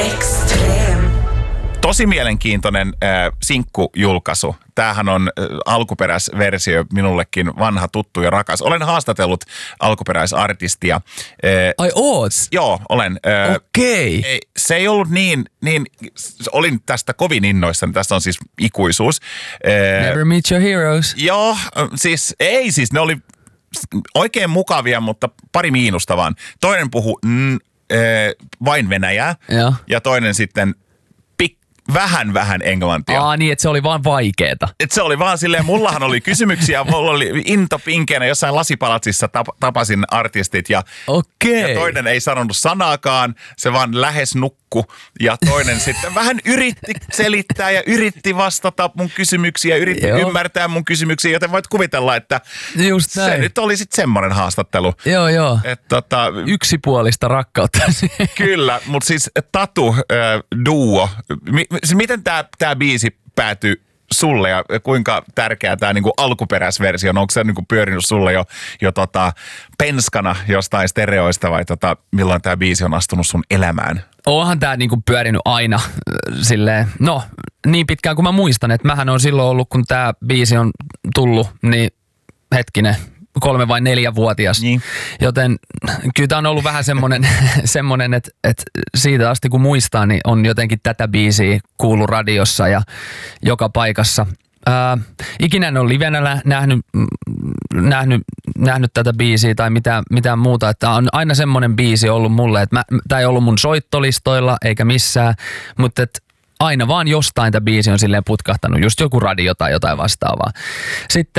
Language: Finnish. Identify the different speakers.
Speaker 1: Extreme.
Speaker 2: Tosi mielenkiintoinen sinkkujulkaisu. Tämähän on alkuperäisversio, minullekin vanha, tuttu ja rakas. Olen haastatellut alkuperäisartistia.
Speaker 3: Ai oot?
Speaker 2: Joo, olen.
Speaker 3: Okei.
Speaker 2: Se ei ollut niin, olin tästä kovin innoissani. Tästä on siis ikuisuus.
Speaker 3: Never meet your heroes.
Speaker 2: Joo, siis ne oli oikein mukavia, mutta pari miinusta vaan. Toinen puhui vain venäjää ja toinen sitten vähän englantia.
Speaker 3: Niin, että se oli vaan vaikeeta.
Speaker 2: Et se oli vaan silleen, mullahan oli kysymyksiä, mulla oli into pinkeenä, jossain lasipalatsissa tapasin artistit ja toinen ei sanonut sanaakaan, se vaan lähes nukku ja toinen sitten vähän yritti selittää ja yritti vastata mun kysymyksiä, yritti ymmärtää mun kysymyksiä, joten voit kuvitella, että se nyt oli sitten semmoinen haastattelu.
Speaker 3: Joo. Yksipuolista rakkautta.
Speaker 2: Kyllä, mutta siis Tatu duo, miten tää biisi päätyi sulle ja kuinka tärkeä tämä niinku alkuperäisversio on? Onko se niinku pyörinyt sulle jo penskana jostain stereoista vai milloin tämä biisi on astunut sun elämään?
Speaker 3: Onhan tämä niinku pyörinyt aina silleen, niin pitkään kuin mä muistan, että mähän on silloin ollut, kun tämä biisi on tullut, niin 3 vai 4-vuotias. Niin. Joten kyllä tämä on ollut vähän semmoinen että siitä asti kun muistaa, niin on jotenkin tätä biisiä kuullut radiossa ja joka paikassa. Ikinä en ole livenä nähnyt tätä biisiä tai mitään muuta. Että on aina semmoinen biisi ollut mulle, että tämä ei ollut mun soittolistoilla eikä missään, mutta aina vaan jostain tämä biisi on silleen putkahtanut, just joku radio tai jotain vastaavaa. Sitten